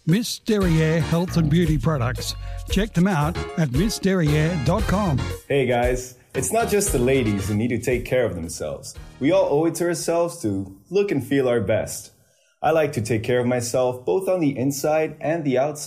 Miss Derriere Health and Beauty Products. Check them out at missderriere.com. Hey guys, it's not just the ladies who need to take care of themselves. We all owe it to ourselves to look and feel our best. I like to take care of myself both on the inside and the outside.